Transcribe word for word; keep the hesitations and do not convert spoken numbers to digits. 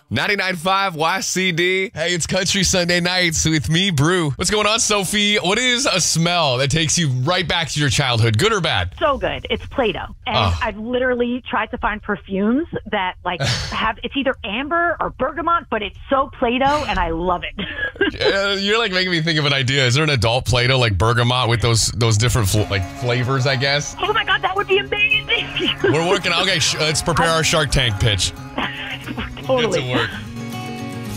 ninety-nine point five Y C D. Hey, it's Country Sunday Nights with me, Brew. What's going on, Sophie? What is a smell that takes you right back to your childhood, good or bad? So good. It's Play-Doh. And Oh. I've literally tried to find perfumes that like have, it's either amber or bergamot, but it's so Play-Doh and I love it. Uh, you're like making me think of an idea. Is there an adult Play-Doh like bergamot with those those different fl- like flavors, I guess? Oh my God, that would be amazing. We're working. Okay, sh- let's prepare our Shark Tank pitch. Totally. Get to work.